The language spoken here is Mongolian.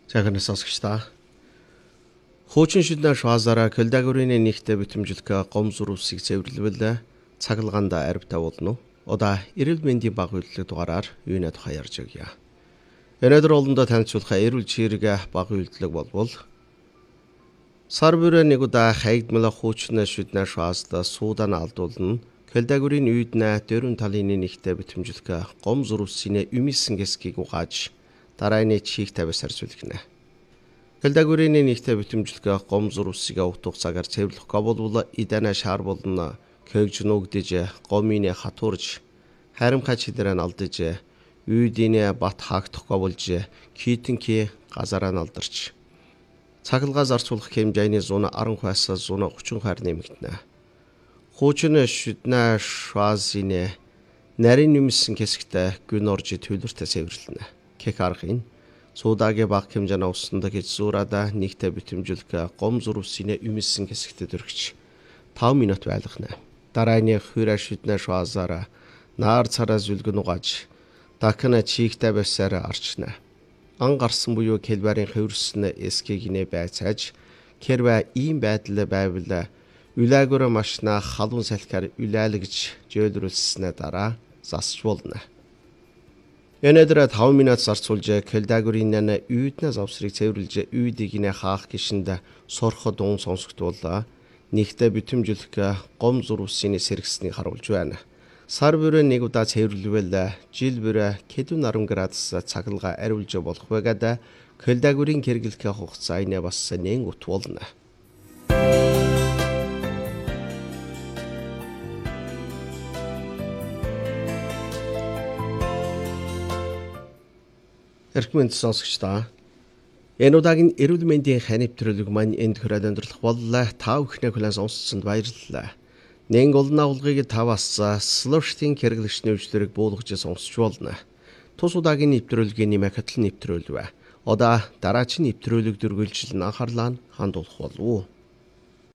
Сайхан сонсогчдаа. Хуучин шүднэ швазара көлдагүрийн нэгтэ битэмжлэхэ гомзур усыг цэвэрлэвэл цагалгаанда арвтаа болно. Удаа эрүүл мэндийн баг үйлчлэг дугаараар юунэ тухай ярьж өгье. Өнөөдөр олондоо танилцуулах эрүүл чирэг баг үйлчлэг болвол сар бүрэ нэг удаа хаягдмал хуучин шүднэ швазда суудан алдуулна. Көлдагүрийн үйднэ дөрвөн талын нэгтэ битэмжлэхэ гомзур усны юмисэн гэсгийг угааж дарааны чих тавьс харьцуулгана. Көлдагүрийн нэгтэ битэмжлэхэ гомзур усыг утгах цагаар цэвэрлэх гоболвол идэнэ шаар болно. Көгж нүгдэж гомины хатуурж харимхай чидэрэн алдаж үйдийн бат хаагдахгүй болж китэнки газараа алдарч цагалгаа зарцуулах хэмжээний 110-аас 130 хаар нэмэгдэнэ. Хуучин шүднэ швазины нарийн юмсэн хэсэгтээ гүн орж төлөвлөртөө цэвэрлэнэ. Кекархын суудагийн баг хэмжээний уснда гэж зуурада нэгтэ битэмжлэх гомзур усны юмсэн хэсэгтээ дөргич 5 минут байлгана. Дарааны хүрээ шүднэ швазаараа наар цараа зүлгэн угааж дахина чихтэй байсаар арчна. Ан гарсан буюу келбарын хөвөрсөн эскигнэ байцааж кервэ ийм байдал байвал үлээгүр машина халуун салхиар үлээлгэж жөөлрүүлснэ дараа засч болно. Өнөөдөр 5 минут зарцуулж көлдагүрийн үйднэ завсрыг цэвэрлж үйдийг хаах гişэнд сорхо дуун сонсогдвол нэгтэ битэмжлэх гомзур усны сэргснийг харуулж байна. Сар бүрэ нэг удаа цэвэрлэвэл жил бүрэ кэдүн 10 градус цагалгаа ариулж болох байгаад көлдагүрийн хэрэглэх хугацаа инэ бас нэн ут болно. Эрхмэнд сонсогчдаа. Энэ удаагийн эрүүл мэндийн хань нэвтрүүлэг маань энд хүрээд өндөрлөх боллоо. Та бүхний хүлээн сонсцсонд баярлалаа. Нэн олон агуулгыг таваас слоштын хэрэглэгчний өвчлөрийг буулгаж сонсч болно. Тус удаагийн нэвтрүүлгийн нэмэхэтл нэвтрүүлвэ. Удаа дараагийн нэвтрүүлэг дүргүүлжил анхаарлаа хандуулах болов уу?